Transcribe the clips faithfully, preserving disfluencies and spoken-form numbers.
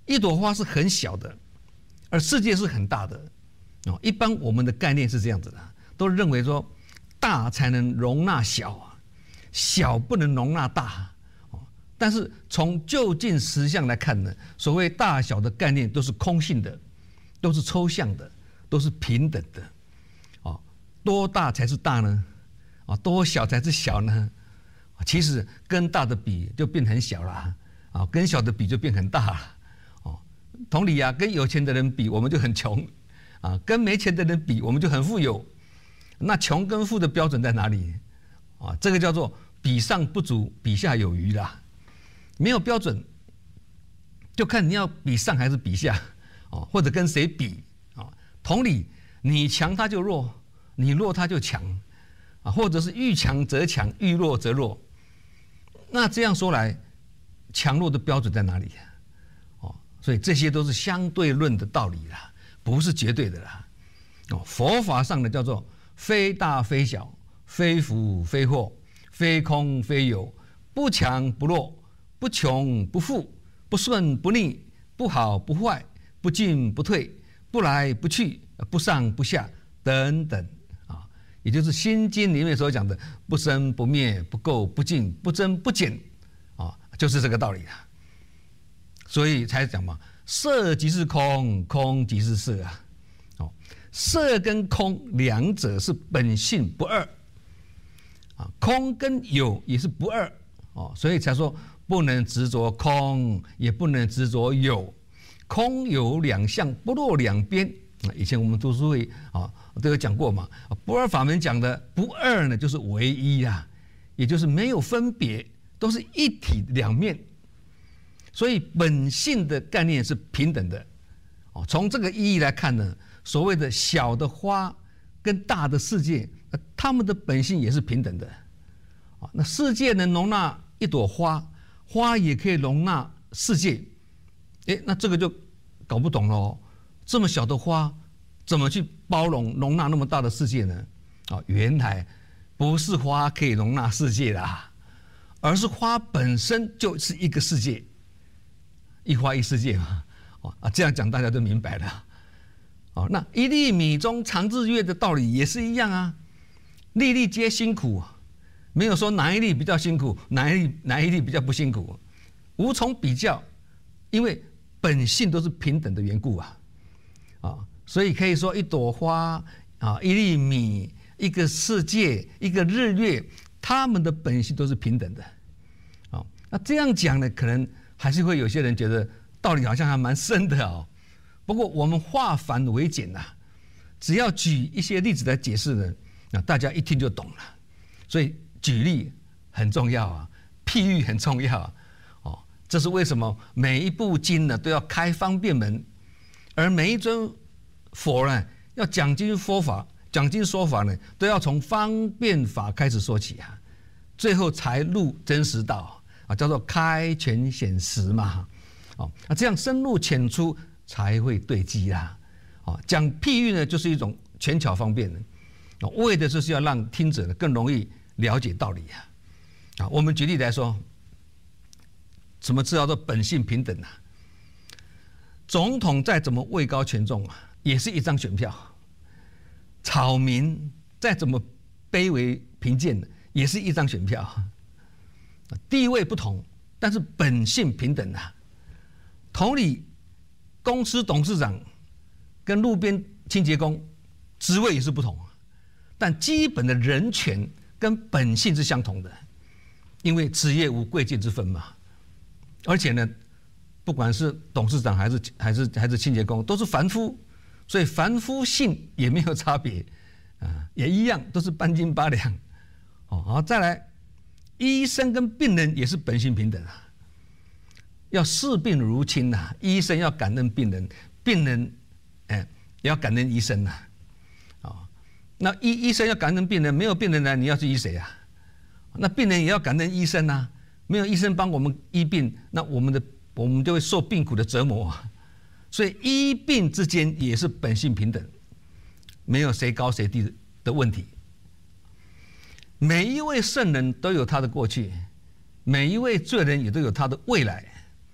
一朵花是很小的，而世界是很大的。哦，一般我们的概念是这样子的，都认为说大才能容纳小，小不能容纳大。哦，但是从就近实相来看呢，所谓大小的概念都是空性的，都是抽象的，都是平等的。哦，多大才是大呢？啊，多小才是小呢？其实跟大的比就变很小了，啊，跟小的比就变很大了。哦，同理啊，跟有钱的人比我们就很穷，啊，跟没钱的人比我们就很富有。那穷跟富的标准在哪里？啊，这个叫做比上不足，比下有余啦。没有标准，就看你要比上还是比下，哦，或者跟谁比啊。同理，你强他就弱，你弱他就强，啊，或者是遇强则强，遇弱则弱。那这样说来，强弱的标准在哪里？哦，所以这些都是相对论的道理啦，不是绝对的啦。哦，佛法上的叫做非大非小，非福非祸，非空非有，不强不弱，不穷不富，不顺不逆，不好不坏，不进不退，不来不去，不上不下等等啊，也就是《心经》里面所讲的不生不灭，不垢不净，不增不减啊，就是这个道理啊。所以才讲嘛，色即是空，空即是色啊。哦，色跟空两者是本性不二啊，空跟有也是不二哦，所以才说不能执着空，也不能执着有，空有两相，不落两边。以前我们读书会啊都有讲过嘛，不二法门讲的不二呢，就是唯一啊，也就是没有分别，都是一体两面。所以本性的概念是平等的哦。从这个意义来看呢，所谓的小的花跟大的世界，它们的本性也是平等的啊。那世界能容纳一朵花，花也可以容纳世界，哎，那这个就搞不懂了哦。这么小的花，怎么去包容容纳那么大的世界呢？啊，原来不是花可以容纳世界啦，而是花本身就是一个世界，一花一世界嘛。啊，这样讲大家都明白了。哦，那一粒米中藏日月的道理也是一样啊，粒粒皆辛苦，没有说哪一粒比较辛苦，哪一粒哪一粒比较不辛苦，无从比较，因为本性都是平等的缘故啊。啊，所以可以说一朵花啊，一粒米，一个世界，一个日月，它们的本性都是平等的。啊，那这样讲呢，可能还是会有些人觉得道理好像还蛮深的哦。不过我们化繁为简呐，只要举一些例子来解释呢，那大家一听就懂了。所以举例很重要啊，譬喻很重要啊。哦，这是为什么每一部经呢都要开方便门。而每一尊佛呢，要讲经说法、讲经说法呢，都要从方便法开始说起啊，最后才入真实道啊，叫做开权显实嘛。哦，啊，这样深入浅出才会对机啦。哦，讲譬喻呢，就是一种权巧方便的，哦，为的就是要让听者呢更容易了解道理啊。啊，我们举例来说，什么叫做本性平等啊？总统再怎么位高权重啊，也是一张选票；草民再怎么卑微贫贱，也是一张选票。地位不同，但是本性平等啊。同理，公司董事长跟路边清洁工职位也是不同，但基本的人权跟本性是相同的，因为职业无贵贱之分嘛。而且呢，不管是董事长还是还是还是清洁工，都是凡夫，所以凡夫性也没有差别啊，也一样都是半斤八两。哦，好，再来，医生跟病人也是本性平等啊，要视病如亲呐、啊，医生要感恩病人，病人哎也要感恩医生呐、啊。哦，那医医生要感恩病人，没有病人呢，你要去医谁啊？那病人也要感恩医生啊，没有医生帮我们医病，那我们的。我们就会受病苦的折磨，所以医病之间也是本性平等，没有谁高谁低的问题。每一位圣人都有他的过去，每一位罪人也都有他的未来。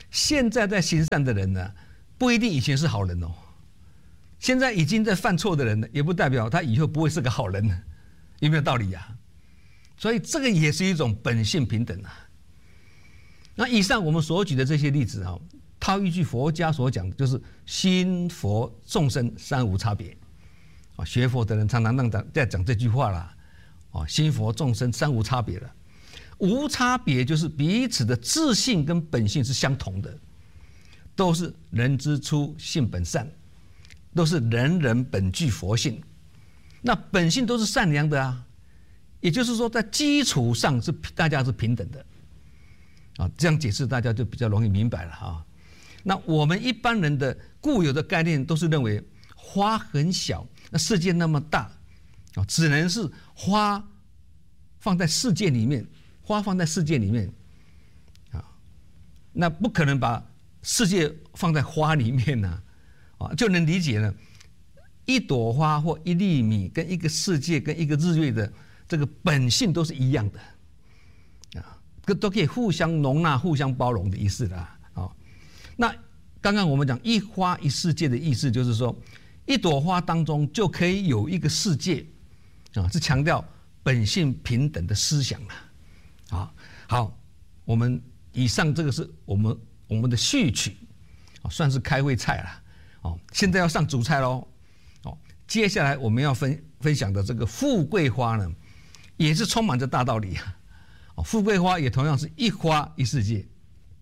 现在在行善的人呢，不一定以前是好人哦。现在已经在犯错的人呢，也不代表他以后不会是个好人，有没有道理呀、啊？所以这个也是一种本性平等啊。那以上我们所举的这些例子啊，套一句佛家所讲的，就是心佛众生三无差别。啊，学佛的人常常让在讲这句话啦。啊，心佛众生三无差别了。无差别就是彼此的自性跟本性是相同的，都是人之初性本善，都是人人本具佛性。那本性都是善良的啊，也就是说在基础上是大家是平等的。啊，这样解释大家就比较容易明白了啊。那我们一般人的固有的概念都是认为花很小，那世界那么大，啊，只能是花放在世界里面，花放在世界里面，啊，那不可能把世界放在花里面呢，啊，就能理解了。一朵花或一粒米跟一个世界跟一个日月的这个本性都是一样的，啊，都可以互相容纳、互相包容的意思啦。啊，那刚刚我们讲一花一世界的意思，就是说一朵花当中就可以有一个世界，啊，是强调本性平等的思想了。啊，好，我们以上这个是我们我们的序曲，啊，算是开胃菜了。哦，现在要上主菜喽。哦，接下来我们要分分享的这个富贵花呢，也是充满着大道理啊。哦，富贵花也同样是一花一世界。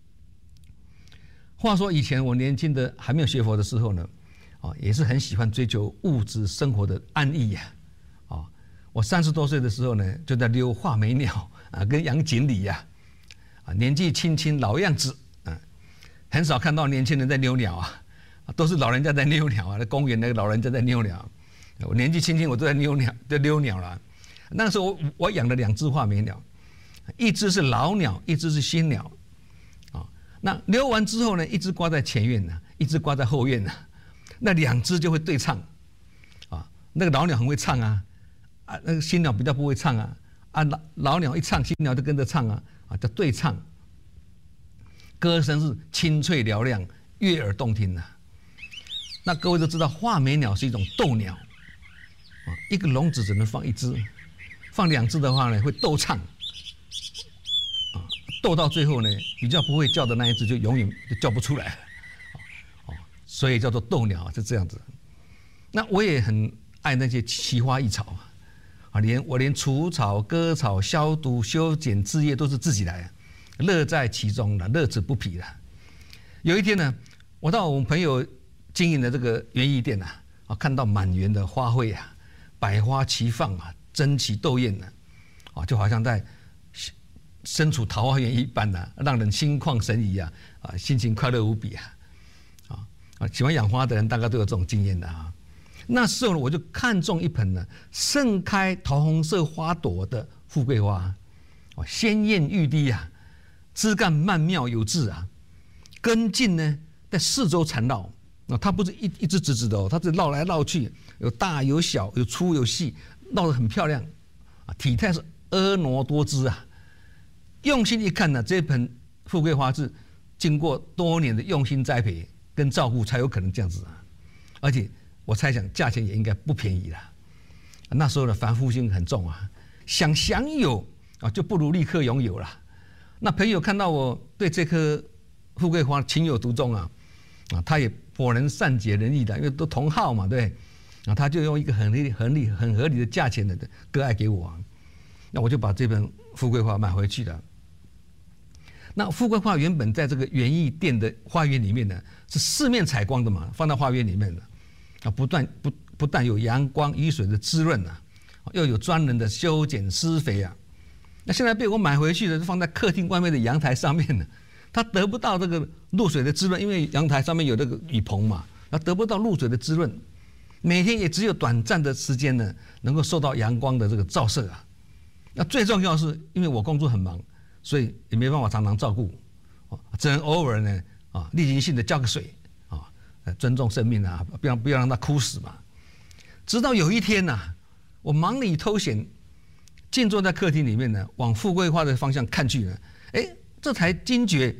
话说以前我年轻的还没有学佛的时候呢，啊，也是很喜欢追求物质生活的安逸呀。啊，我三十多岁的时候呢，就在溜画眉鸟啊，跟杨锦鲤呀，啊，年纪轻轻老样子，啊，很少看到年轻人在溜鸟啊。都是老人家在溜鸟啊，在公园那个老人家在溜鸟。我年纪轻轻，我都在溜鸟，在溜鸟了。那时候我我养了两只画眉鸟，一只是老鸟，一只是新鸟。啊，那溜完之后呢，一只挂在前院呢，一只挂在后院呢。那两只就会对唱。啊，那个老鸟很会唱啊，啊，那个新鸟比较不会唱啊。啊，老老鸟一唱，新鸟就跟着唱啊，啊，叫对唱。歌声是清脆嘹亮，悦耳动听啊。那各位都知道，画眉鸟是一种斗鸟，啊，一个笼子只能放一只，放两只的话呢，会斗唱，啊，斗到最后呢，比较不会叫的那一只就永远就叫不出来了，哦，所以叫做斗鸟是这样子。那我也很爱那些奇花异草啊，啊，连我连除草、割草、消毒、修剪枝叶都是自己来，乐在其中了，乐此不疲了。有一天呢，我到我们朋友经营的这个园艺店呐，啊，看到满园的花卉啊，百花齐放啊，争奇斗艳呢，啊，就好像在身处桃花源一般呐，让人心旷神怡啊，啊，心情快乐无比啊，啊啊，喜欢养花的人大概都有这种经验的啊。那时候呢，我就看中一盆呢盛开桃红色花朵的富贵花，哦，鲜艳欲滴啊，枝干曼妙有致啊，根茎呢在四周缠绕。那它不是一一直直直的哦，它是绕来绕去，有大有小，有粗有细，绕得很漂亮，啊，体态是婀娜多姿啊。用心一看呢，这盆富贵花是经过多年的用心栽培跟照顾才有可能这样子啊。而且我猜想价钱也应该不便宜啦。那时候的凡夫心很重啊，想享有啊，就不如立刻拥有了。那朋友看到我对这棵富贵花情有独钟啊，啊，他也果然善解人意的，因为都同好嘛，对，啊，他就用一个很合理、很理、很合理的价钱的割爱给我，啊，那我就把这盆富贵花买回去了。那富贵花原本在这个园艺店的花园里面呢，是四面采光的嘛，放到花园里面的，啊，不但不不但有阳光雨水的滋润啊，又有专人的修剪施肥啊。那现在被我买回去的，放在客厅外面的阳台上面呢。它得不到这个露水的滋润，因为阳台上面有这个雨棚嘛，它得不到露水的滋润，每天也只有短暂的时间呢，能够受到阳光的这个照射啊。那最重要是因为我工作很忙，所以也没办法常常照顾，只能偶尔呢啊例行性的浇个水啊，尊重生命啊，不要不要让它枯死嘛。直到有一天呐，啊，我忙里偷闲，静坐在客厅里面呢，往富贵花的方向看去呢，哎。这才惊觉，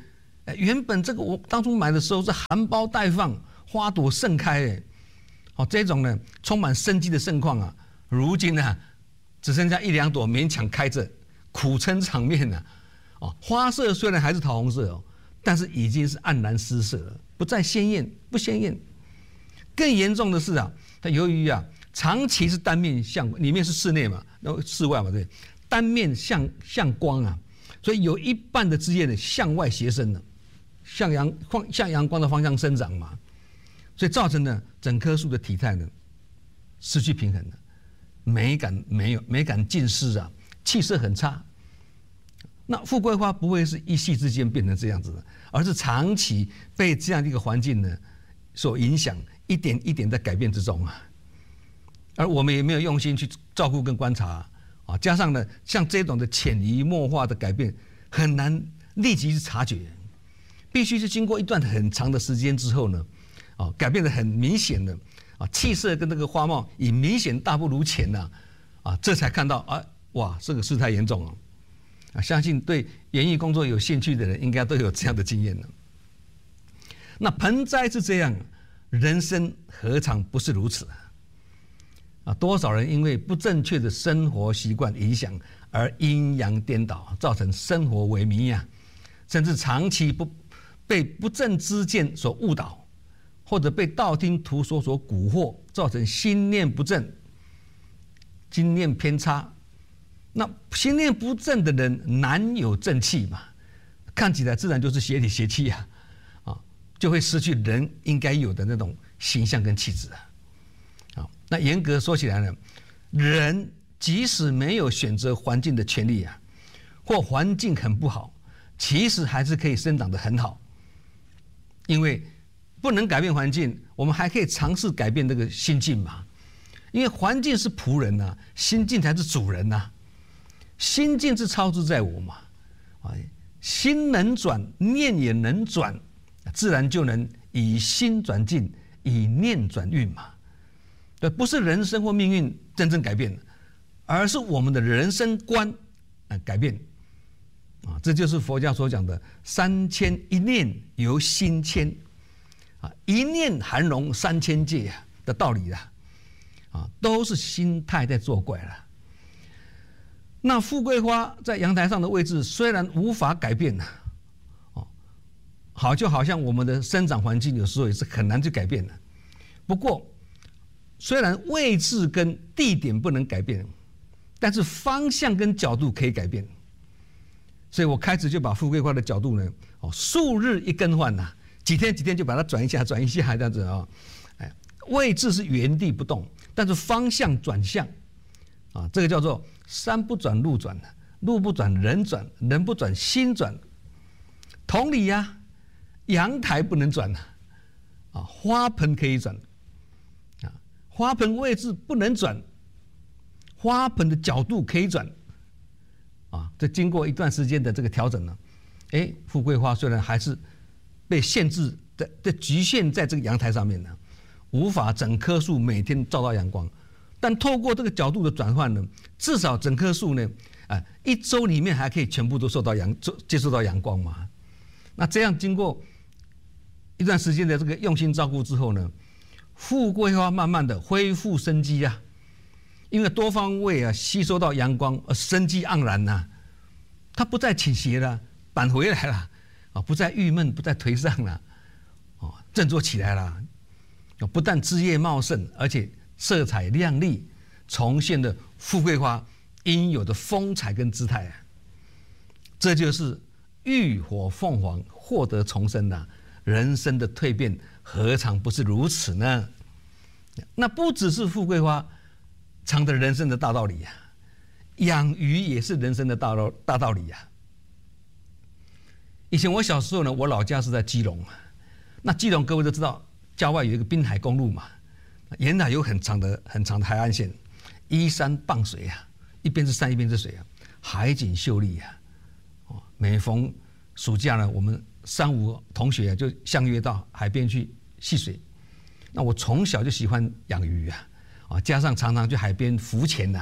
原本这个我当初买的时候是含苞待放，花朵盛开，哎，哦，这种呢充满生机的盛况啊，如今呢、啊、只剩下一两朵勉强开着，苦撑场面呢、啊。哦，花色虽然还是桃红色哦，但是已经是黯然失色了，不再鲜艳，不鲜艳。更严重的是啊，它由于啊长期是单面向，里面是室内嘛，然后室外嘛，对，单面向向光啊，所以有一半的枝叶呢向外斜伸了，向阳方向阳光的方向生长嘛，所以造成呢整棵树的体态呢失去平衡了，美感没有，美感尽失啊，气色很差。那富贵花不会是一夕之间变成这样子的，而是长期被这样的一个环境呢所影响，一点一点在改变之中啊。而我们也没有用心去照顾跟观察啊，加上呢像这种的潜移默化的改变，很难立即去察觉，必须是经过一段很长的时间之后呢，啊，改变的很明显的啊，气色跟那个花貌已明显大不如前呐，啊，这才看到啊，哇，这个事态严重了。啊，相信对园艺工作有兴趣的人，应该都有这样的经验了。那盆栽是这样，人生何尝不是如此啊？啊，多少人因为不正确的生活习惯影响，而阴阳颠倒，造成生活萎靡呀，甚至长期不被不正之见所误导，或者被道听途说所蛊惑，造成心念不正、心念偏差。那心念不正的人难有正气嘛，看起来自然就是邪里邪气啊，啊，就会失去人应该有的那种形象跟气质啊。啊，那严格说起来呢，人即使没有选择环境的权利啊，或环境很不好，其实还是可以生长得很好，因为不能改变环境，我们还可以尝试改变这个心境嘛，因为环境是仆人呐、啊，心境才是主人呐、啊。心境是操之在我嘛，啊，心能转，念也能转，自然就能以心转境，以念转运嘛。对，不是人生或命运真正改变，而是我们的人生观啊改变，啊，这就是佛教所讲的三千一念由心牵，啊，一念含容三千界的道理啦，啊，都是心态在作怪了。那富贵花在阳台上的位置虽然无法改变呐，哦，好就好像我们的生长环境有时候也是很难去改变的。不过，虽然位置跟地点不能改变，但是方向跟角度可以改变。所以我开始就把富贵花的角度呢，哦，数日一更换呐，几天几天就把它转一下，转一下这样子啊，哎，位置是原地不动，但是方向转向，啊，这个叫做山不转路转，路不转人转，人不转心转。同理呀、啊，阳台不能转啊，花盆可以转，啊，花盆位置不能转，花盆的角度可以转，啊，这经过一段时间的这个调整呢，哎，富贵花虽然还是被限制的的局限在这个阳台上面呢，无法整棵树每天照到阳光。但透过这个角度的转换呢，至少整棵树呢，啊，一周里面还可以全部都受到阳接受到阳光嘛。那这样经过一段时间的这个用心照顾之后呢，富贵花慢慢的恢复生机啊，因为多方位啊吸收到阳光，而生机盎然呐、啊，它不再倾斜了，扳回来了，啊，不再郁闷，不再颓丧了，哦，振作起来了，不但枝叶茂盛，而且色彩亮丽，重现了富贵花应有的风采跟姿态啊！这就是浴火凤凰获得重生呐、啊，人生的蜕变何尝不是如此呢？那不只是富贵花藏着人生的大道理呀、啊，养鱼也是人生的大道大道理呀、啊。以前我小时候呢，我老家是在基隆，那基隆各位都知道，郊外有一个滨海公路嘛。沿海有很长的很长的海岸线，依山傍水啊，一边是山一边是水啊，海景秀丽啊。哦，每逢暑假呢，我们三五同学啊就相约到海边去戏水。那我从小就喜欢养鱼啊，啊，加上常常去海边浮潜呐、啊，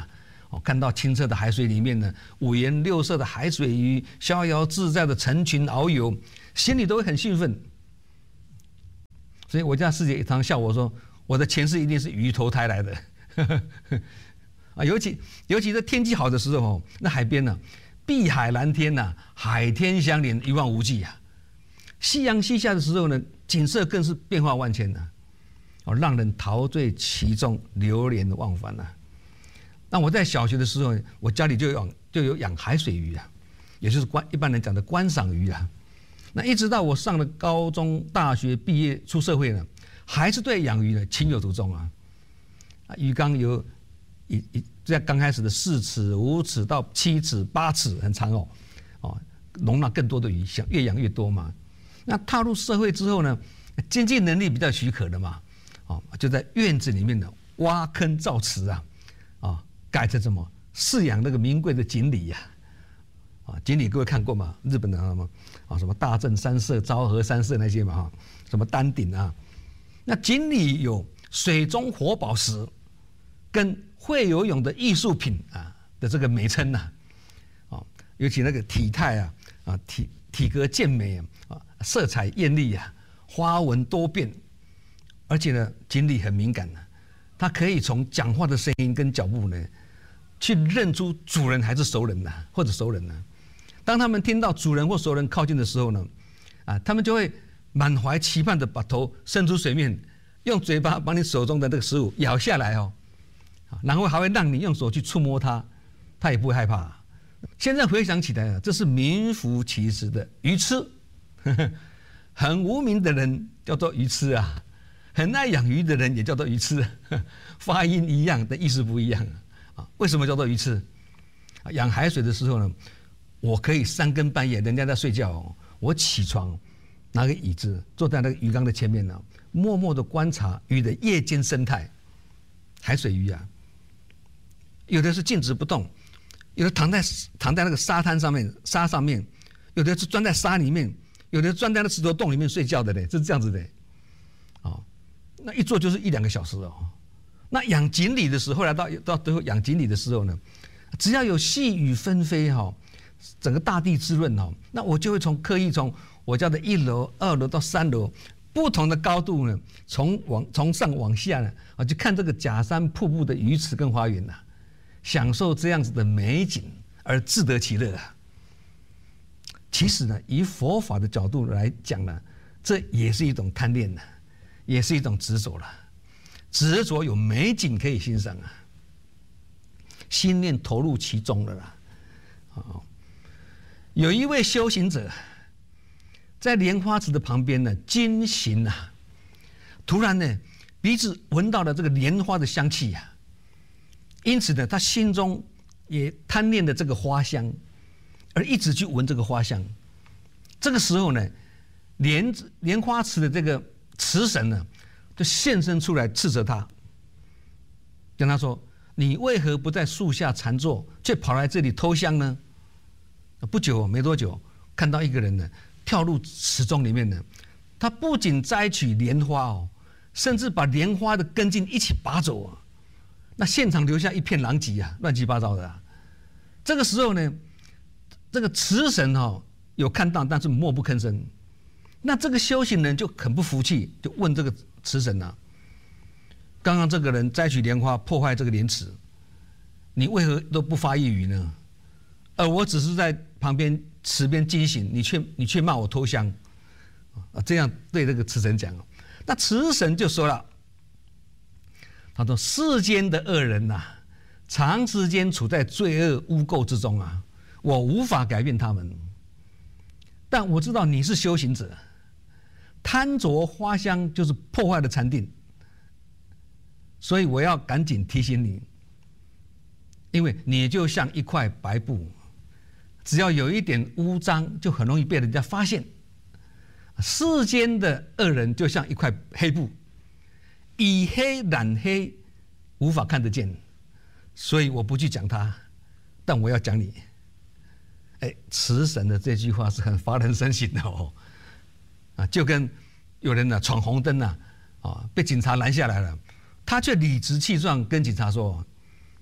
哦，看到清澈的海水里面呢，五颜六色的海水鱼逍遥自在的成群遨游，心里都会很兴奋。所以我家师姐常笑我说，我的前世一定是鱼投胎来的。啊，尤其尤其在天气好的时候，那海边呢，碧海蓝天呐、啊，海天相连，一望无际啊。夕阳西下的时候呢，景色更是变化万千呐、啊，哦，让人陶醉其中，流连忘返呐、啊。那我在小学的时候，我家里就有就有养海水鱼啊，也就是观一般人讲的观赏鱼啊。那一直到我上了高中、大学毕业出社会呢，还是对养鱼呢情有独钟啊。啊，鱼缸有一一在刚开始的四尺、五尺到七尺、八尺，很长哦，哦，容纳更多的鱼，想越养越多嘛。那踏入社会之后呢，经济能力比较许可的嘛，哦，就在院子里面呢挖坑造池啊，啊。改成什么饲养那个名贵的锦鲤呀、啊，啊，锦鲤各位看过吗？日本的什么啊，什么大正三色、昭和三色那些嘛，哈，什么丹顶啊，那锦鲤有水中活宝石，跟会游泳的艺术品啊的这个美称呐、啊，啊，尤其那个体态啊，啊体体格健美啊，色彩艳丽啊，花纹多变，而且呢，锦鲤很敏感的、啊。它可以从讲话的声音跟脚步呢，去认出主人还是熟人呐、啊，或者熟人呐、啊。当他们听到主人或熟人靠近的时候呢，啊，他们就会满怀期盼的把头伸出水面，用嘴巴把你手中的这个食物咬下来哦，然后还会让你用手去触摸它，它也不会害怕。现在回想起来啊，这是名副其实的鱼痴，呵呵，很无名的人叫做鱼痴啊。很爱养鱼的人也叫做鱼痴，发音一样，但意思不一样啊。为什么叫做鱼痴？养海水的时候呢，我可以三更半夜，人家在睡觉、哦，我起床，拿个椅子坐在那个鱼缸的前面呢，默默的观察鱼的夜间生态。海水鱼啊，有的是静止不动，有的躺在躺在那个沙滩上面沙上面，有的是钻在沙里面，有的钻在那石头洞里面睡觉的嘞，是这样子的，哦。那一坐就是一两个小时哦。那养锦鲤的时候，后来到到最后养锦鲤的时候呢，只要有细雨纷飞哈、哦，整个大地滋润哈、哦，那我就会从刻意从我家的一楼、二楼到三楼不同的高度呢，从往从上往下呢，啊，去看这个假山瀑布的鱼池跟花园呐、啊，享受这样子的美景而自得其乐啊。其实呢，以佛法的角度来讲呢，这也是一种贪恋呢。也是一种执着了，执着有美景可以欣赏啊，心念投入其中了啦。哦，有一位修行者在莲花池的旁边呢，惊醒啊，突然呢，鼻子闻到了这个莲花的香气呀、啊，因此呢，他心中也贪恋的这个花香，而一直去闻这个花香。这个时候呢，莲莲花池的这个池神呢，就现身出来斥责他，跟他说：“你为何不在树下禅坐，却跑来这里偷香呢？”不久，没多久，看到一个人呢跳入池中里面呢，他不仅摘取莲花哦，甚至把莲花的根茎一起拔走啊！那现场留下一片狼藉啊，乱七八糟的啊。这个时候呢，这个池神哦有看到，但是默不吭声。那这个修行人就很不服气，就问这个池神啊：“刚刚这个人摘取莲花，破坏这个莲池，你为何都不发一语呢？而我只是在旁边池边惊醒，你却你却骂我偷香啊！”这样对这个池神讲，那池神就说了：“他说世间的恶人呐、啊，长时间处在罪恶污垢之中啊，我无法改变他们，但我知道你是修行者。”贪着花香就是破坏了禅定，所以我要赶紧提醒你，因为你就像一块白布，只要有一点污脏，就很容易被人家发现。世间的恶人就像一块黑布，以黑染黑，无法看得见，所以我不去讲它，但我要讲你。哎，慈神的这句话是很发人深省的哦。啊，就跟有人呢、啊、闯红灯啊，啊被警察拦下来了，他却理直气壮跟警察说：“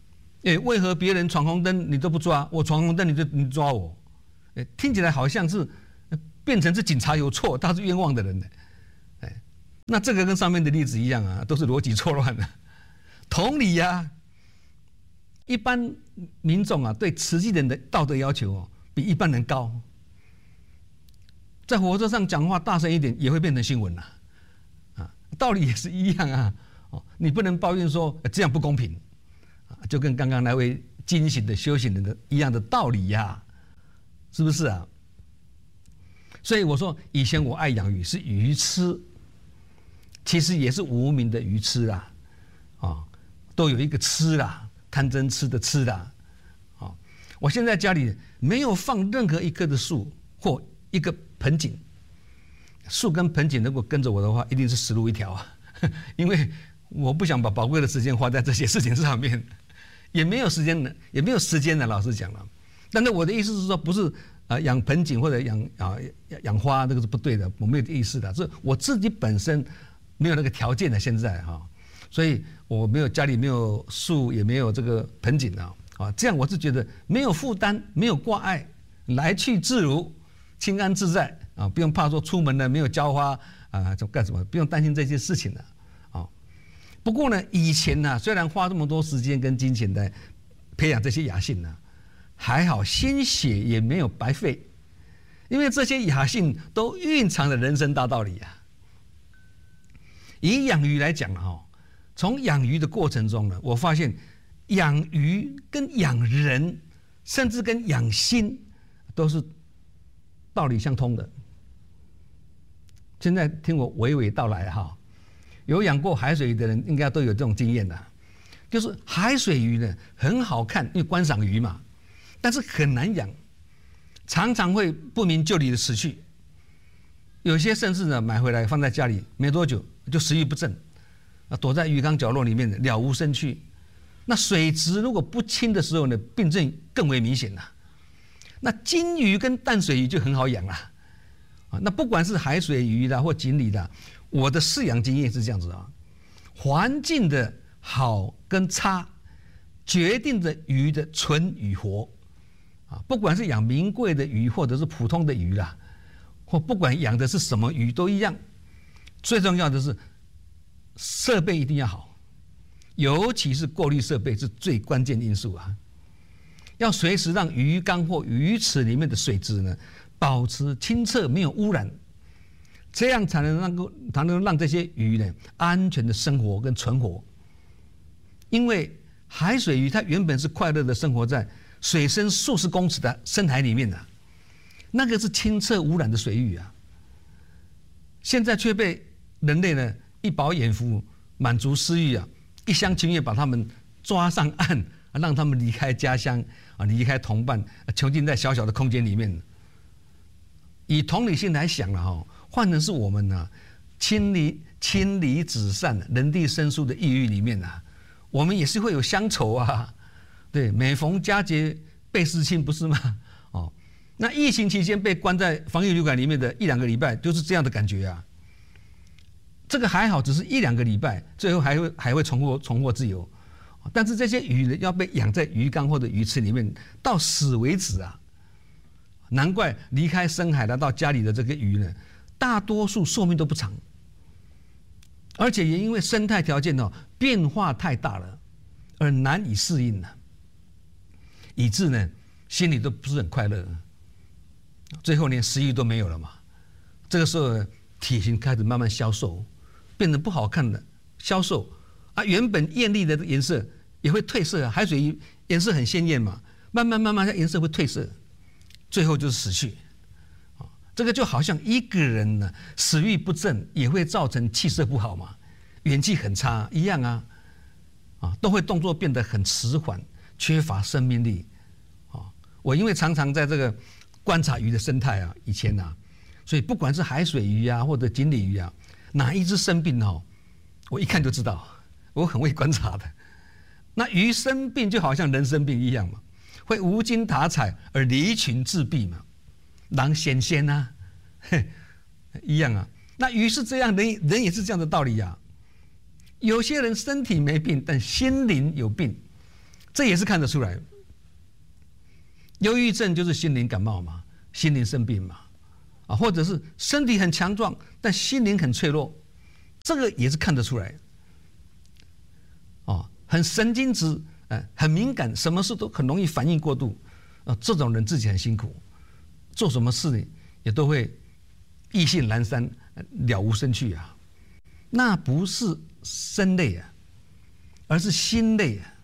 哎，为何别人闯红灯你都不抓，我闯红灯你就你抓我？哎，听起来好像是变成是警察有错，他是冤枉的人呢。哎，那这个跟上面的例子一样啊，都是逻辑错乱的。同理呀、啊，一般民众啊对慈济人的道德要求哦比一般人高，在火车上讲话大声一点也会变成新闻呐、啊，啊，道理也是一样啊。哦，你不能抱怨说这样不公平。就跟刚刚那位惊醒的修行人的一样的道理呀、啊，是不是啊？所以我说，以前我爱养鱼是愚痴，其实也是无名的愚痴啦，啊、哦，都有一个痴啦，贪嗔痴的痴啦，啊、哦，我现在家里没有放任何一棵的树或一个盆景，树跟盆景如果跟着我的话，一定是死路一条啊，因为我不想把宝贵的时间花在这些事情上面。也没有时间的，也没有时间的，老实讲了。但是我的意思是说，不是啊养盆景或者养啊养花，那个是不对的，我没有意思的。是我自己本身没有那个条件的，现在哈，所以我没有家里没有树，也没有这个盆景啊啊，这样我是觉得没有负担，没有挂碍，来去自如，清安自在啊，不用怕说出门了没有浇花啊，就干什么，不用担心这些事情了。不过呢，以前呢、啊，虽然花这么多时间跟金钱来培养这些雅兴呢，还好鲜血也没有白费，因为这些雅兴都蕴藏了人生大道理啊。以养鱼来讲哈，从养鱼的过程中呢，我发现养鱼跟养人，甚至跟养心，都是道理相通的。现在听我娓娓道来哈。有养过海水鱼的人应该都有这种经验的，就是海水鱼呢很好看，因为观赏鱼嘛，但是很难养，常常会不明就里的死去。有些甚至呢买回来放在家里没多久就食欲不振，啊躲在鱼缸角落里面了无生趣。那水质如果不清的时候呢，病症更为明显了。那金鱼跟淡水鱼就很好养啦，啊那不管是海水鱼啦或锦鲤啦。我的饲养经验是这样子啊，环境的好跟差，决定着鱼的存与活，啊，不管是养名贵的鱼或者是普通的鱼啦，或不管养的是什么鱼都一样，最重要的是设备一定要好，尤其是过滤设备是最关键因素啊，要随时让鱼缸或鱼池里面的水质呢保持清澈没有污染。这样才能让才能让这些鱼呢安全的生活跟存活，因为海水鱼它原本是快乐的生活在水深数十公尺的深海里面的、啊，那个是清澈无染的水域啊。现在却被人类呢一饱眼福，满足私欲啊，一厢情愿把他们抓上岸，让他们离开家乡啊，离开同伴，囚禁在小小的空间里面。以同理心来想了哈。换成是我们呐、啊，亲离亲离子散、人地生疏的抑郁里面啊，我们也是会有乡愁啊。对，每逢佳节倍思亲，不是吗？哦，那疫情期间被关在防疫旅馆里面的一两个礼拜，就是这样的感觉啊。这个还好，只是一两个礼拜，最后还会还会重获重获自由。但是这些鱼呢，要被养在鱼缸或者鱼池里面到死为止啊。难怪离开深海来到家里的这个鱼呢。大多数寿命都不长，而且也因为生态条件哦变化太大了，而难以适应了，以致呢心里都不是很快乐，最后连食欲都没有了嘛。这个时候呢体型开始慢慢消瘦，变得不好看了，消瘦啊，原本艳丽的颜色也会褪色，海水鱼颜色很鲜艳嘛，慢慢慢慢它颜色会褪色，最后就是死去。这个就好像一个人呢，食欲不振也会造成气色不好嘛，元气很差一样啊，啊，都会动作变得很迟缓，缺乏生命力，啊，我因为常常在这个观察鱼的生态啊，以前啊，所以不管是海水鱼啊或者锦鲤鱼啊，哪一只生病哦，我一看就知道，我很会观察的。那鱼生病就好像人生病一样嘛，会无精打采而离群自闭嘛。狼显仙啊，一样啊。那鱼是这样，人人也是这样的道理啊。有些人身体没病，但心灵有病， 这也是看得出来。忧郁症就是心灵感冒嘛，心灵生病嘛，啊，或者是身体很强壮，但心灵很脆弱，这个也是看得出来。哦，很神经质，呃，很敏感，什么事都很容易反应过度，啊，这种人自己很辛苦，做什么事呢也都会意兴阑珊，了无生趣啊。那不是身累啊，而是心累啊。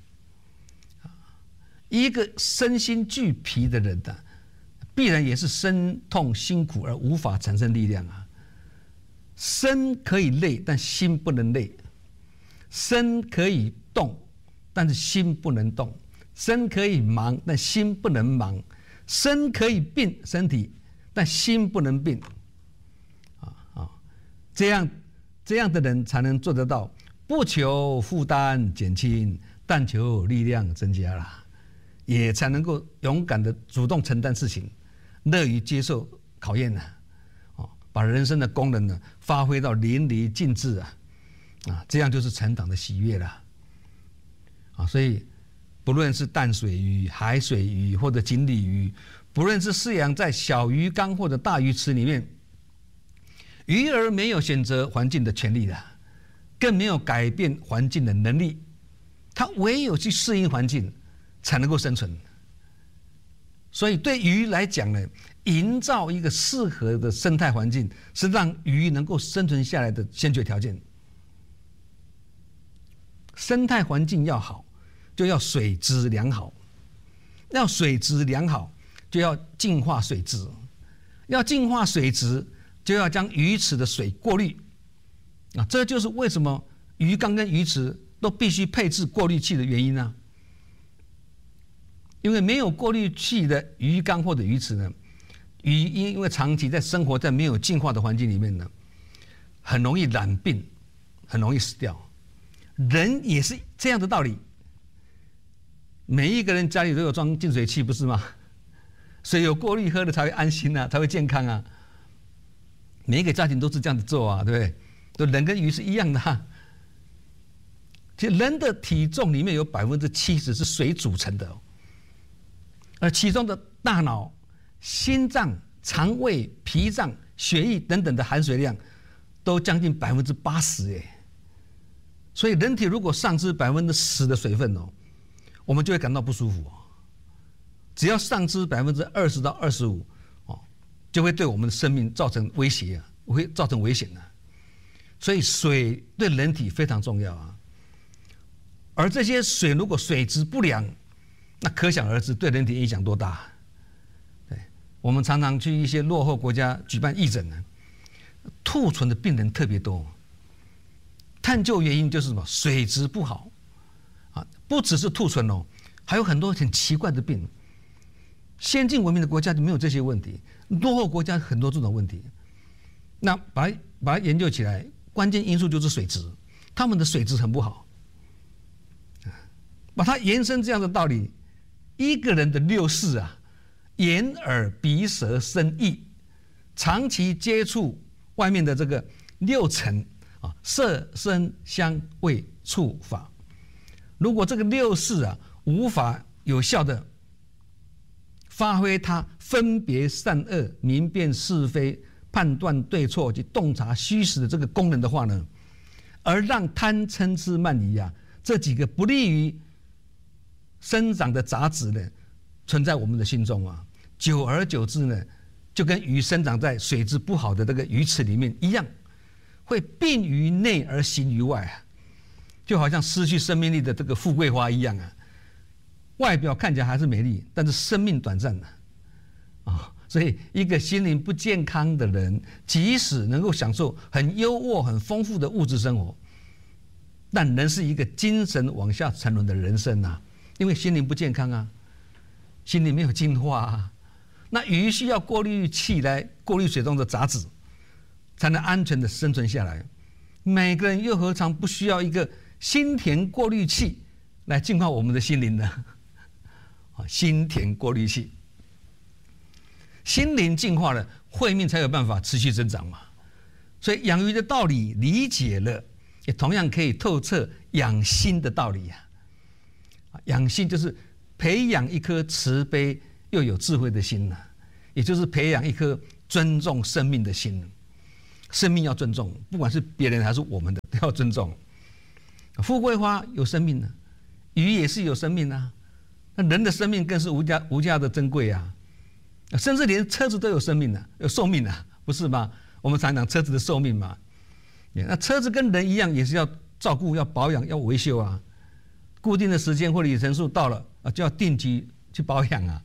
一个身心俱疲的人呢、啊，必然也是身痛辛苦而无法产生力量啊。身可以累，但心不能累；身可以动，但是心不能动；身可以忙，但心不能忙；身可以病身体，但心不能病。啊啊，这样这样的人才能做得到，不求负担减轻，但求力量增加啦。也才能够勇敢的主动承担事情，乐于接受考验呢、啊，哦，把人生的功能呢发挥到淋漓尽致啊，啊，这样就是成长的喜悦了，啊，所以不论是淡水鱼、海水鱼或者锦鲤鱼，不论是饲养在小鱼缸或者大鱼池里面，鱼儿没有选择环境的权利的，更没有改变环境的能力，它唯有去适应环境，才能够生存。所以对鱼来讲呢，营造一个适合的生态环境，是让鱼能够生存下来的先决条件。生态环境要好，就要水质良好；要水质良好，就要净化水质；要净化水质，就要将鱼池的水过滤。啊，这就是为什么鱼缸跟鱼池都必须配置过滤器的原因啊。因为没有过滤器的鱼缸或者鱼池呢，鱼因为长期在生活在没有净化的环境里面呢，很容易染病，很容易死掉。人也是这样的道理，每一个人家里都有装净水器，不是吗？水有过滤喝了才会安心啊，才会健康啊。每一个家庭都是这样子做啊，对不对？都人跟鱼是一样的、啊。其实人的体重里面有百分之七十是水组成的、哦。而其中的大脑、心脏、肠胃、脾脏、血液等等的含水量，都将近百分之八十哎。所以人体如果丧失百分之十的水分哦，我们就会感到不舒服哦。只要丧失百分之二十到二十五哦，就会对我们的生命造成威胁啊，会造成危险的、啊。所以水对人体非常重要啊。而这些水如果水质不良，那可想而知对人体影响多大。对，我们常常去一些落后国家举办义诊呢，兔唇的病人特别多。探究原因就是什么？水质不好啊，不只是兔唇哦，还有很多很奇怪的病。先进文明的国家就没有这些问题，落后国家很多这种问题。那把它把它研究起来，关键因素就是水质，他们的水质很不好。把它延伸这样的道理。一个人的六识啊，眼耳鼻舌身意，长期接触外面的这个六尘啊，色声香味触法，如果这个六识啊无法有效的发挥它分别善恶、明辨是非、判断对错及洞察虚实的这个功能的话呢，而让贪嗔痴慢疑啊这几个不利于生长的杂质呢，存在我们的心中啊，久而久之呢，就跟鱼生长在水质不好的这个鱼池里面一样，会病于内而行于外啊，就好像失去生命力的这个富贵花一样啊，外表看起来还是美丽，但是生命短暂的啊，所以一个心灵不健康的人，即使能够享受很优渥、很丰富的物质生活，但仍是一个精神往下沉沦的人生啊。因为心灵不健康啊，心灵没有净化啊，那鱼需要过滤器来过滤水中的杂质，才能安全的生存下来。每个人又何尝不需要一个心田过滤器来净化我们的心灵呢？啊，心田过滤器，心灵净化了，慧命才有办法持续增长嘛。所以养鱼的道理理解了，也同样可以透彻养心的道理啊。 养心就是培养一颗慈悲又有智慧的心呐、啊，也就是培养一颗尊重生命的心。生命要尊重，不管是别人还是我们的，都要尊重。富贵花有生命呢、啊，鱼也是有生命啊，那人的生命更是无价无价的珍贵啊，甚至连车子都有生命啊，有寿命啊，不是吗？我们常讲车子的寿命嘛，那车子跟人一样，也是要照顾、要保养、要维修啊。固定的时间或里程数到了啊，就要定期去保养啊。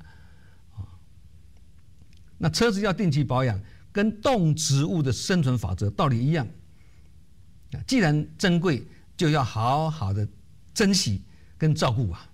那车子要定期保养，跟动植物的生存法则道理一样。既然珍贵，就要好好的珍惜跟照顾啊。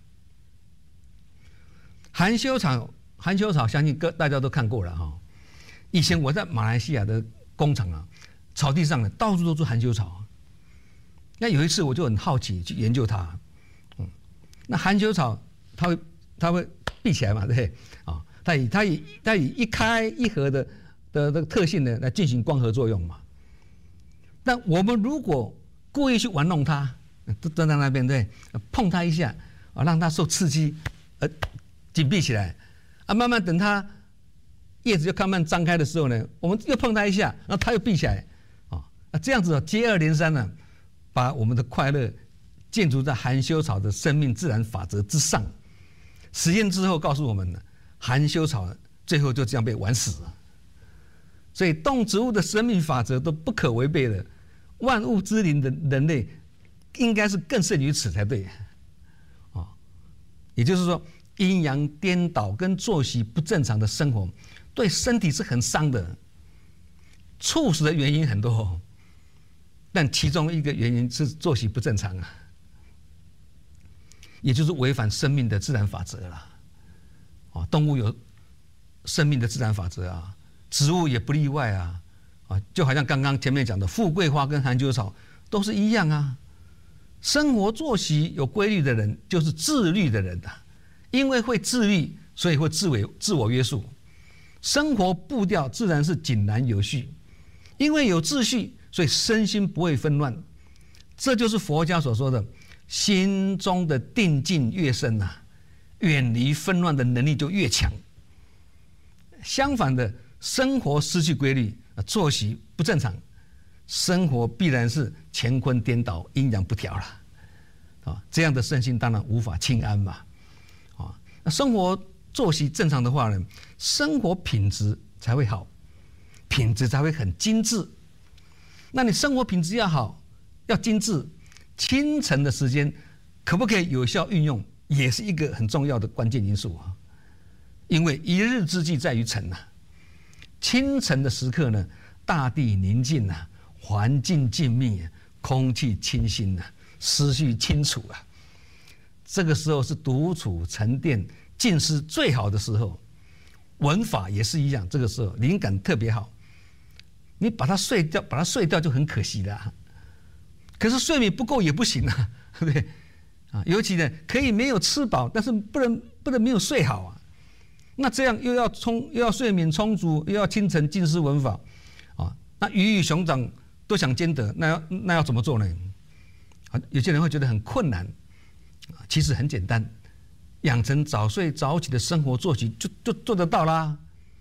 含羞草，含羞草，相信各大家都看过了哈。以前我在马来西亚的工厂啊，草地上呢到处都是含羞草。那有一次我就很好奇去研究它，嗯，那含羞草它会它会闭起来嘛，对不对？啊，它以它以它以一开一合的的的特性呢来进行光合作用嘛。但我们如果故意去玩弄它，蹲在那边对，碰它一下啊，让它受刺激，呃，紧闭起来，啊，慢慢等它叶子就慢慢张开的时候呢，我们又碰它一下，然后它又闭起来，啊，那这样子接二连三呢，把我们的快乐建筑在含羞草的生命自然法则之上。实验之后告诉我们呢，含羞草最后就这样被玩死了。所以动植物的生命法则都不可违背的，万物之灵的人类应该是更胜于此才对。啊，也就是说，阴阳颠倒跟作息不正常的生活，对身体是很伤的。猝死的原因很多，但其中一个原因是作息不正常啊，也就是违反生命的自然法则了。啊，动物有生命的自然法则啊。植物也不例外啊，啊，就好像刚刚前面讲的富贵花跟含羞草都是一样啊。生活作息有规律的人就是自律的人啊，因为会自律，所以会自为自我约束，生活步调自然是井然有序。因为有秩序，所以身心不会纷乱。这就是佛家所说的，心中的定境越深啊，远离纷乱的能力就越强。相反的，生活失去规律，作息不正常，生活必然是乾坤颠倒、阴阳不调了。啊，这样的身心当然无法清安嘛。啊，那生活作息正常的话呢，生活品质才会好，品质才会很精致。那你生活品质要好，要精致，清晨的时间可不可以有效运用，也是一个很重要的关键因素啊。因为一日之计在于晨呐。清晨的时刻呢，大地宁静啊，环境静谧啊，空气清新啊，思绪清楚啊。这个时候是独处沉淀静思最好的时候。文法也是一样，这个时候灵感特别好。你把它睡掉，把它睡掉就很可惜了、啊。可是睡眠不够也不行啊，对不对？啊，尤其呢，可以没有吃饱，但是不能不能没有睡好啊。那这样又要充又要睡眠充足，又要清晨静思文法，啊，那鱼与熊掌都想兼得，那要那要怎么做呢？啊，有些人会觉得很困难，啊，其实很简单，养成早睡早起的生活作息就就做得到啦。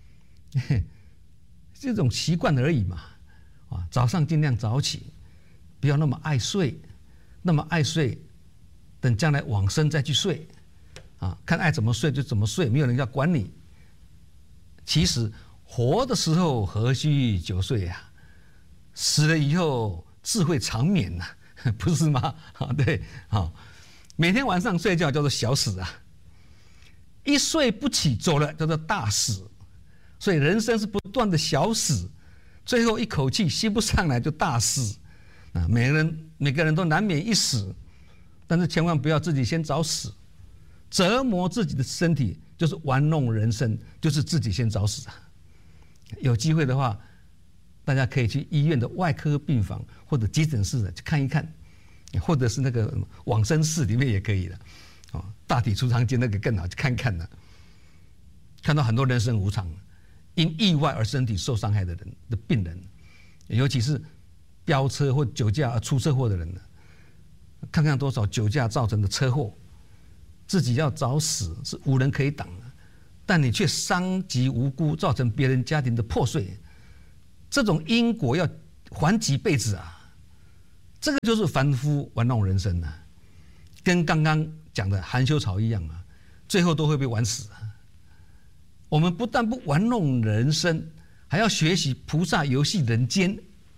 这种习惯而已嘛，啊，早上尽量早起，不要那么爱睡，那么爱睡，等将来往生再去睡。啊，看爱怎么睡就怎么睡，没有人要管你。其实活的时候何须久睡呀、啊，死了以后智慧长眠呐、啊，不是吗？啊，对，啊，每天晚上睡觉叫做小死啊，一睡不起走了叫做大死。所以人生是不断的小死，最后一口气吸不上来就大死。啊，每个人每个人都难免一死，但是千万不要自己先找死。折磨自己的身体就是玩弄人生，就是自己先找死啊！有机会的话，大家可以去医院的外科病房或者急诊室去看一看，或者是那个往生室里面也可以的。哦，大体储藏间那个更好，去看看呢。看到很多人生无常，因意外而身体受伤害的人的病人，尤其是飙车或酒驾而出车祸的人呢，看看多少酒驾造成的车祸。 自己要找死，是无人可以挡的，但你却伤及无辜，造成别人家庭的破碎，这种因果要还几辈子啊！这个就是凡夫玩弄人生啊，跟刚刚讲的含羞草一样啊，最后都会被玩死啊。我们不但不玩弄人生，还要学习菩萨游戏人间。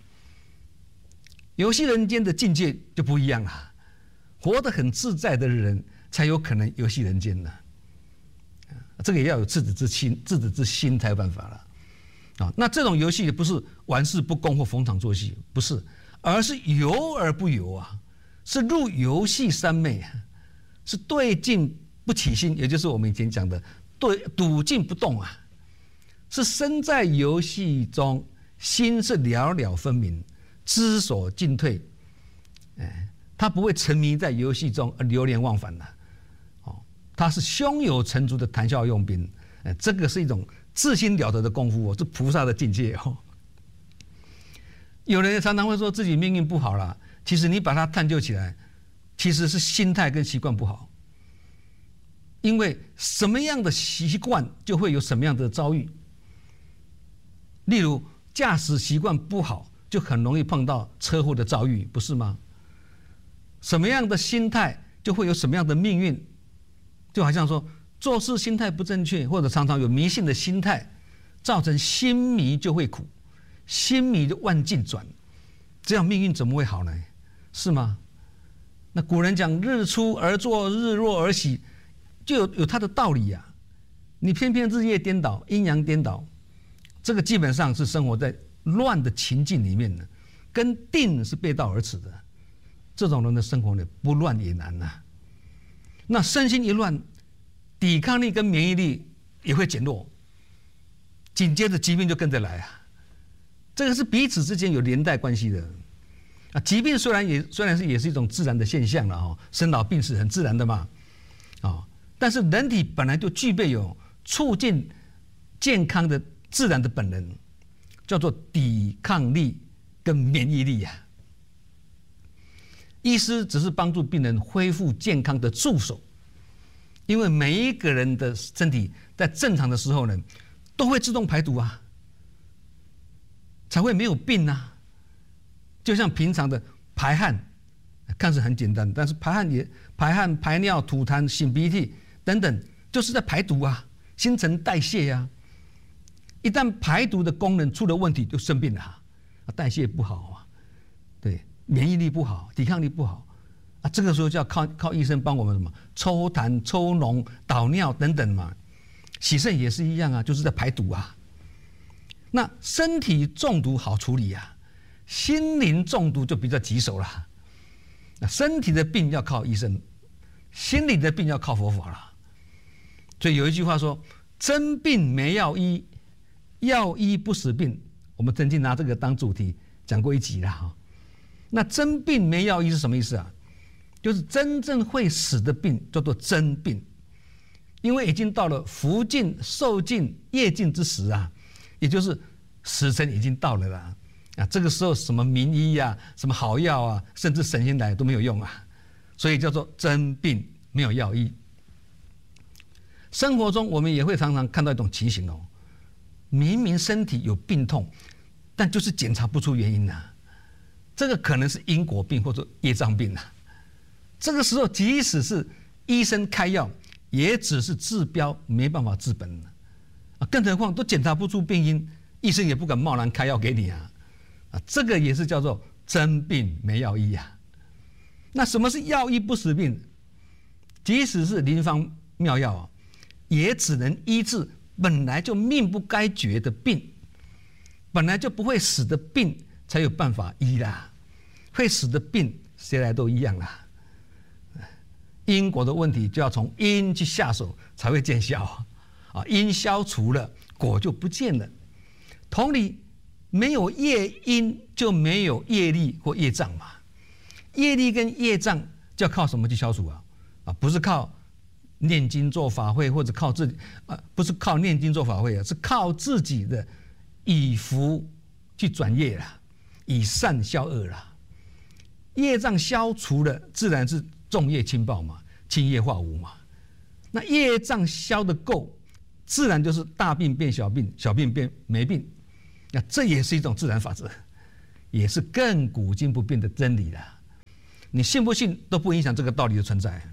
游戏人间的境界就不一样了，活得很自在的人才有可能游戏人间呢。这个也要有自子之心，自子之心才有办法了。啊，那这种游戏不是玩世不恭或逢场作戏，不是，而是游而不游啊，是入游戏三昧啊，是对境不起心，也就是我们以前讲的对笃静不动啊，是身在游戏中，心是了了分明，知所进退，哎，他不会沉迷在游戏中而流连忘返的，哦，他是胸有成竹的谈笑用兵，哎，这个是一种自心了得的功夫哦，是菩萨的境界哦。有人常常会说自己命运不好啦，其实你把它探究起来，其实是心态跟习惯不好。因为什么样的习惯就会有什么样的遭遇。例如驾驶习惯不好，就很容易碰到车祸的遭遇，不是吗？什么样的心态就会有什么样的命运，就好像说做事心态不正确，或者常常有迷信的心态，造成心迷就会苦，心迷就万境转，这样命运怎么会好呢？是吗？那古人讲日出而作，日落而息，就有有它的道理啊。你偏偏日夜颠倒，阴阳颠倒，这个基本上是生活在乱的情境里面的，跟定是背道而驰的。这种人的生活呢，不乱也难呐、啊。那身心一乱，抵抗力跟免疫力也会减弱，紧接着疾病就跟着来啊。这个是彼此之间有连带关系的啊。疾病虽然也虽然是也是一种自然的现象了哈，生老病死很自然的嘛，啊，但是人体本来就具备有促进健康的自然的本能，叫做抵抗力跟免疫力啊。医师只是帮助病人恢复健康的助手，因为每一个人的身体在正常的时候呢，都会自动排毒啊，才会没有病啊。就像平常的排汗，看似很简单，但是排汗也排汗、排尿、吐痰、擤鼻涕等等，就是在排毒啊，新陈代谢啊。一旦排毒的功能出了问题，就生病了啊，代谢不好啊，对，免疫力不好，抵抗力不好啊，这个时候就要靠靠医生帮我们什么抽痰、抽脓、导尿等等嘛。洗肾也是一样啊，就是在排毒啊。那身体中毒好处理啊，心灵中毒就比较棘手了。那身体的病要靠医生，心理的病要靠佛法了。所以有一句话说：“真病没药医，药医不死病。”我们曾经拿这个当主题讲过一集了哈。那真病没药医是什么意思啊？就是真正会死的病叫做真病，因为已经到了福尽、寿尽、业尽之时啊，也就是时辰已经到了啦。啊，这个时候什么名医啊、什么好药啊，甚至神仙来都没有用啊，所以叫做真病没有药医。生活中我们也会常常看到一种情形哦，明明身体有病痛，但就是检查不出原因啊，这个可能是因果病或者业障病啊。这个时候即使是医生开药，也只是治标，没办法治本啊，更何况都检查不出病因，医生也不敢贸然开药给你啊。啊，这个也是叫做真病没药医啊。那什么是药医不死病？即使是临方妙药啊，也只能医治本来就命不该绝的病，本来就不会死的病才有办法医啦。会死的病谁来都一样啦。因果的问题就要从因去下手才会见效啊，因消除了，果就不见了。同理，没有业因就没有业力或业障嘛。业力跟业障就要靠什么去消除啊？啊，不是靠念经做法会，或者靠自己啊，不是靠念经做法会啊，是靠自己的以福去转业啦，以善消恶啦。业障消除了，自然是众业轻报嘛，轻业化无嘛。 那业障消得够，自然就是大病变小病，小病变没病。那这也是一种自然法则，也是亘古今不变的真理啦。你信不信都不影响这个道理的存在。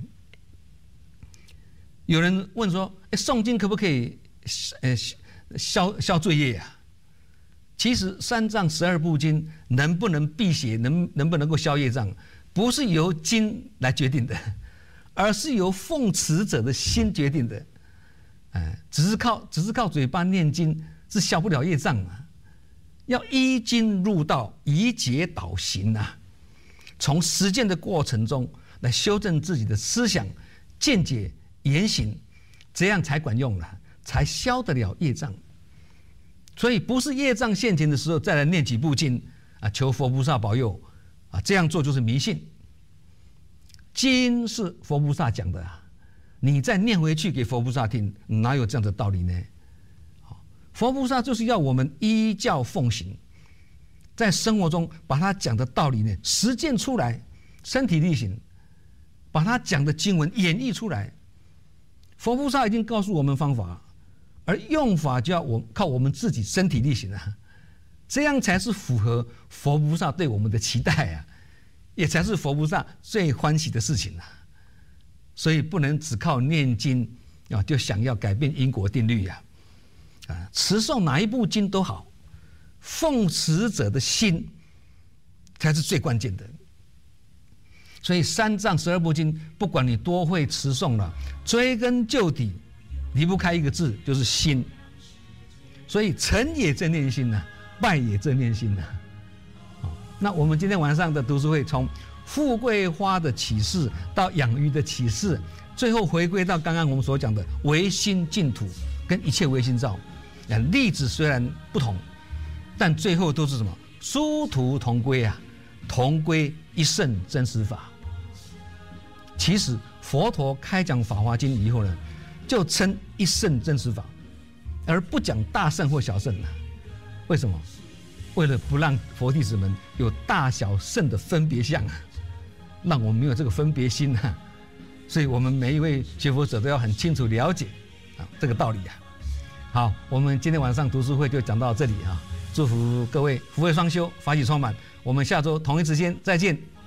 有人问说：“哎，诵经可不可以呃消消罪业呀、啊？”其实三藏十二部经能不能辟邪，能能不能够消业障，不是由经来决定的，而是由奉持者的心决定的。哎，只是靠只是靠嘴巴念经是消不了业障啊，要依经入道，以解导行啊，从实践的过程中来修正自己的思想、见解、言行，这样才管用了，才消得了业障。所以不是业障现前的时候再来念几部经啊，求佛菩萨保佑啊，这样做就是迷信。经是佛菩萨讲的啊，你再念回去给佛菩萨听，哪有这样的道理呢？佛菩萨就是要我们依教奉行，在生活中把他讲的道理呢实践出来，身体力行，把他讲的经文演绎出来。佛菩萨已经告诉我们方法，而用法就要我靠我们自己身体力行啊，这样才是符合佛菩萨对我们的期待啊，也才是佛菩萨最欢喜的事情啊。所以不能只靠念经啊，就想要改变因果定律呀、啊。啊，持诵哪一部经都好，奉持者的心才是最关键的。所以三藏十二部经，不管你多会持诵了，追根究底，离不开一个字，就是心。所以成也正念心呐、啊，败也正念心呐、啊。那我们今天晚上的读书会，从富贵花的启示到养鱼的启示，最后回归到刚刚我们所讲的唯心净土跟一切唯心造。啊，例子虽然不同，但最后都是什么？殊途同归啊，同归一乘真实法。其实佛陀开讲《法华经》以后呢，就称一乘真实法，而不讲大乘或小乘了。为什么？为了不让佛弟子们有大小乘的分别相，让我们没有这个分别心啊。所以我们每一位学佛者都要很清楚了解啊这个道理啊。好，我们今天晚上读书会就讲到这里啊，祝福各位福慧双修，法喜充满。我们下周同一时间再见。